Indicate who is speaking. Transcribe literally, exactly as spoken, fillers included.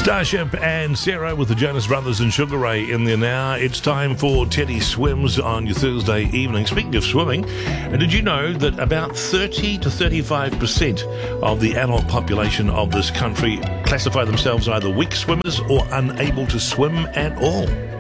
Speaker 1: Starship and Sarah with the Jonas Brothers and Sugar Ray in there now. It's time for Teddy Swims on your Thursday evening. Speaking of swimming, did you know that about thirty to thirty-five percent of the adult population of this country classify themselves either weak swimmers or unable to swim at all?